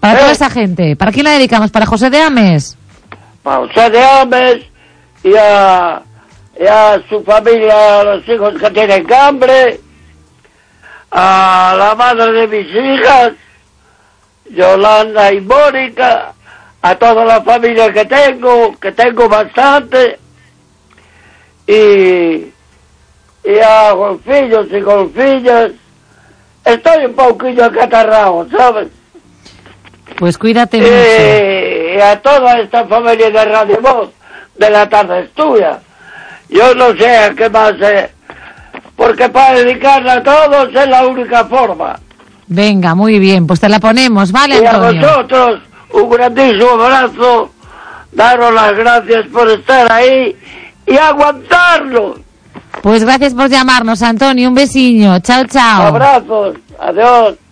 Para toda esa gente. ¿Para quién la dedicamos? ¿Para José de Ames? Para José de Ames y a su familia, a los hijos que tienen Cambre, a la madre de mis hijas, Yolanda y Mónica, a toda la familia que tengo bastante, y a golfillos y golfillas. Estoy un poquillo acatarrado, ¿sabes? Pues cuídate mucho. Y a toda esta familia de Radio Voz de la tarde es tuya. Yo no sé a qué más, porque para dedicarla a todos es la única forma. Venga, muy bien, pues te la ponemos, ¿vale, Antonio? Y a vosotros, un grandísimo abrazo, daros las gracias por estar ahí y aguantarlo. Pues gracias por llamarnos, Antonio, un besiño, chao, chao. Abrazos, adiós.